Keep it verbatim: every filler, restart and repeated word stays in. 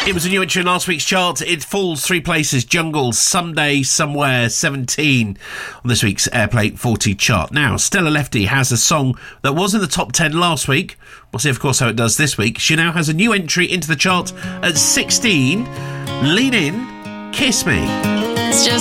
It was a new entry in last week's chart. It falls three places. Jungle, Someday, Somewhere, seventeen on this week's Airplay forty chart. Now, Stella Lefty has a song that was in the top ten last week. We'll see, of course, how it does this week. She now has a new entry into the chart at sixteen. Lean In, Kiss Me.